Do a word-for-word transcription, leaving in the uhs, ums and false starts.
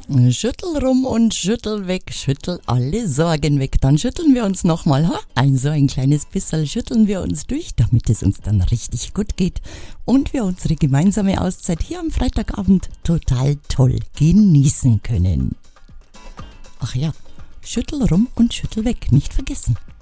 Schüttel rum und schüttel weg, schüttel alle Sorgen weg. Dann schütteln wir uns nochmal, ha? Ein so ein kleines bisschen schütteln wir uns durch, damit es uns dann richtig gut geht und wir unsere gemeinsame Auszeit hier am Freitagabend total toll genießen können. Ach ja, schüttel rum und schüttel weg, nicht vergessen.